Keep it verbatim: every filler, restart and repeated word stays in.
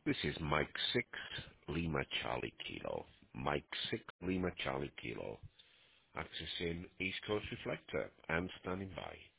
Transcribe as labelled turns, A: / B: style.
A: This is Mike six, Lima Charlie Kilo. Mike six, Lima Charlie Kilo. Accessing East Coast Reflector and standing by.